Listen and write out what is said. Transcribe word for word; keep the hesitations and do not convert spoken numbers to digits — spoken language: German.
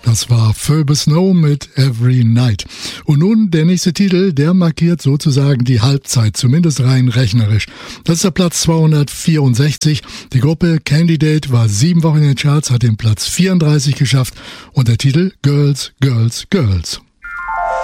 Das war Phoebe Snow mit Every Night. Und nun der nächste Titel, der markiert sozusagen die Halbzeit, zumindest rein rechnerisch. Das ist der Platz zweihundertvierundsechzig. Die Gruppe Candidate war sieben Wochen in den Charts, hat den Platz vierunddreißig geschafft und der Titel Girls, Girls, Girls.